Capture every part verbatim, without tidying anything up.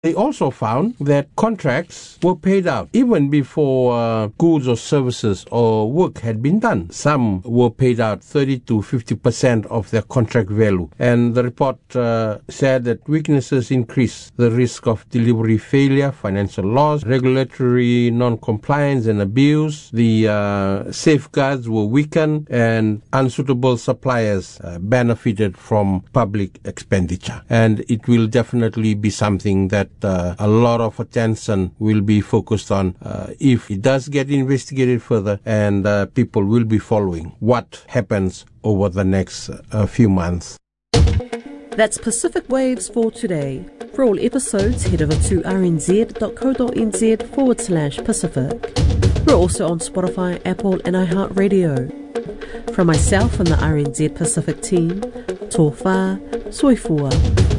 They also found that contracts were paid out even before uh, goods or services or work had been done. Some were paid out thirty to fifty percent of their contract value. And the report uh, said that weaknesses increase the risk of delivery failure, financial loss, regulatory non-compliance and abuse. The uh, safeguards were weakened and unsuitable suppliers uh, benefited from public expenditure. And it will definitely be something that Uh, a lot of attention will be focused on uh, if it does get investigated further, and uh, people will be following what happens over the next uh, few months. That's Pacific Waves for today. For all episodes, head over to rnz.co.nz forward slash Pacific. We're also on Spotify, Apple and iHeartRadio. From myself and the R N Z Pacific team, tō whā, soifua.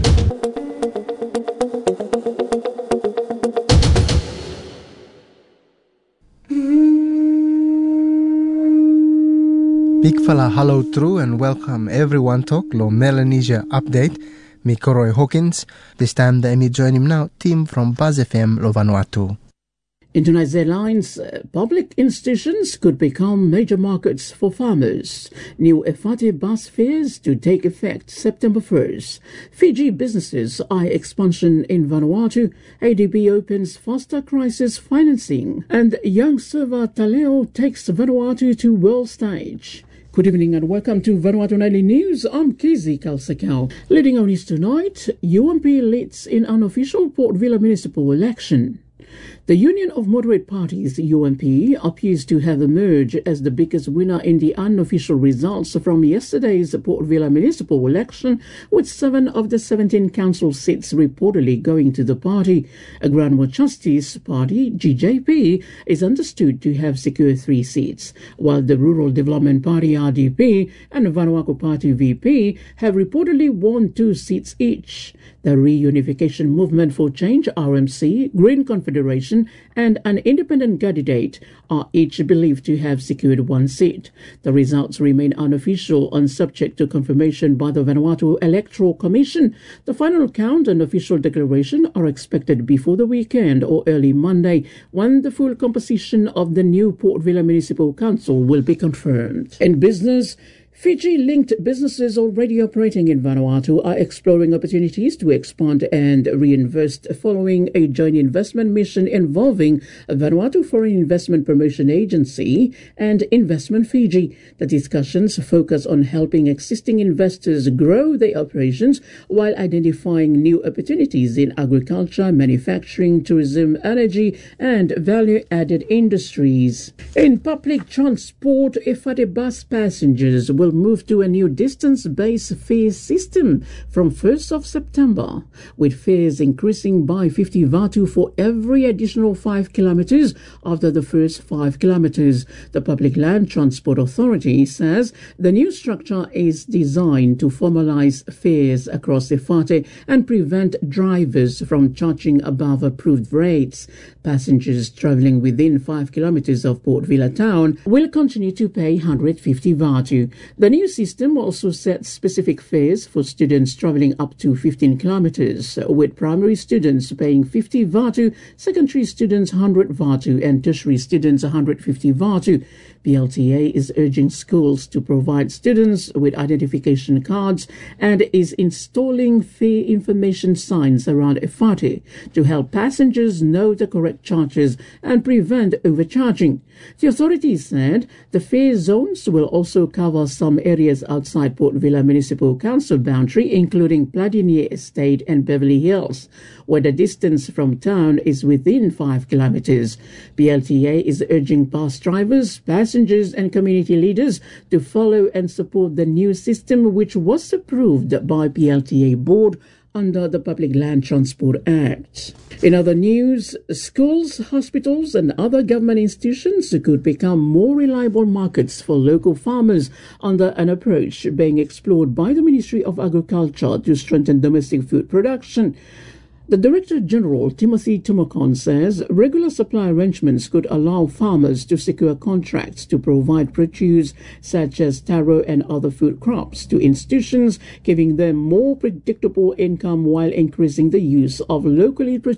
Big fella hello true and welcome everyone to lo Melanesia update. Me Koroi Hawkins. This time the me join him now team from Buzz F M lo Vanuatu. In tonight's headlines, uh, public institutions could become major markets for farmers. New E Whate bus fares to take effect September first. Fiji businesses eye expansion in Vanuatu. A D B opens faster crisis financing. And young server Taleo takes Vanuatu to world stage. Good evening and welcome to Vanuatu Nightly News. I'm Kizzy Kalsakau. Leading on news tonight, U M P leads in unofficial Port Vila municipal election. The Union of Moderate Parties, U M P, appears to have emerged as the biggest winner in the unofficial results from yesterday's Port Vila municipal election, with seven of the seventeen council seats reportedly going to the party. A Granville Justice Party, G J P, is understood to have secured three seats, while the Rural Development Party, R D P, and Vanuatu Party, V P, have reportedly won two seats each. The Reunification Movement for Change, R M C, Green Confederation, and an independent candidate are each believed to have secured one seat. The results remain unofficial and subject to confirmation by the Vanuatu Electoral Commission. The final count and official declaration are expected before the weekend or early Monday, when the full composition of the new Port Vila Municipal Council will be confirmed. In business, Fiji-linked businesses already operating in Vanuatu are exploring opportunities to expand and reinvest following a joint investment mission involving Vanuatu Foreign Investment Promotion Agency and Investment Fiji. The discussions focus on helping existing investors grow their operations while identifying new opportunities in agriculture, manufacturing, tourism, energy, and value-added industries. In public transport, E Whate bus passengers will move to a new distance-based fare system from first of September, with fares increasing by fifty vatu for every additional five kilometers after the first five kilometers. The Public Land Transport Authority says the new structure is designed to formalize fares across E Whate and prevent drivers from charging above approved rates. Passengers travelling within five kilometers of Port Vila town will continue to pay one hundred fifty vatu. The new system also sets specific fares for students travelling up to fifteen kilometers, with primary students paying fifty vatu, secondary students one hundred vatu, and tertiary students one hundred fifty vatu. P L T A is urging schools to provide students with identification cards and is installing fare information signs around E Whate to help passengers know the correct charges and prevent overcharging. The authorities said the fare zones will also cover some areas outside Port Vila Municipal Council boundary, including Pladinier Estate and Beverly Hills, where the distance from town is within five kilometers. P L T A is urging bus drivers, passengers and community leaders to follow and support the new system, which was approved by P L T A board under the Public Land Transport Act. In other news, schools, hospitals and other government institutions could become more reliable markets for local farmers under an approach being explored by the Ministry of Agriculture to strengthen domestic food production. The Director General, Timothy Tumokon, says regular supply arrangements could allow farmers to secure contracts to provide produce such as taro and other food crops to institutions, giving them more predictable income while increasing the use of locally produced